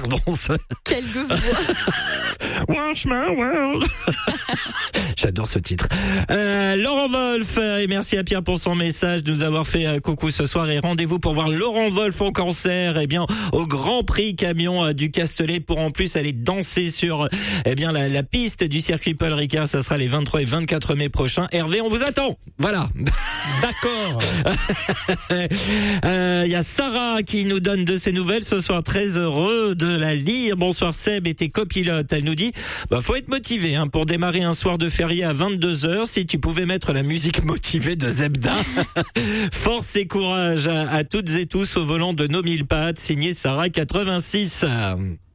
pardon. Quelle douce voix. Wash my world. J'adore ce titre. Laurent Wolf, et merci à Pierre pour son message, de nous avoir fait coucou ce soir, et rendez-vous pour voir Laurent Wolf en concert, au Grand Prix Camion du Castellet, pour en plus aller danser sur, la piste du circuit Paul Ricard. Ça sera les 23 et 24 mai prochains. Hervé, on vous attend. Voilà. D'accord. Il y a Sarah qui nous donne de ses nouvelles ce soir, très heureux de la lire. Bonsoir Seb et tes copilotes. Elle nous dit, faut être motivé pour démarrer un soir de férié à 22h. Si tu pouvais mettre la musique motivée de Zebda. Force et courage à toutes et tous au volant de nos 1000 pattes. Signé Sarah 86.